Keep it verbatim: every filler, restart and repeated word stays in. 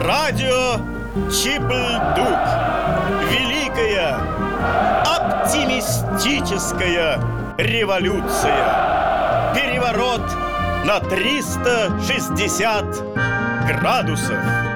Радио Чиблдук. Великая оптимистическая революция. Переворот на триста шестьдесят градусов.